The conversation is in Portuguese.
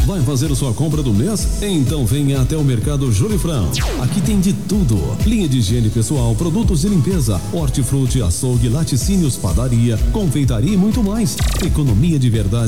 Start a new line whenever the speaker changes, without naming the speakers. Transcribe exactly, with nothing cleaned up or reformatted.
Vai fazer sua compra do mês? Então venha até o Mercado Julifrão. Aqui tem de tudo: linha de higiene pessoal, produtos de limpeza, hortifruti, açougue, laticínios, padaria, confeitaria e muito mais. Economia de verdade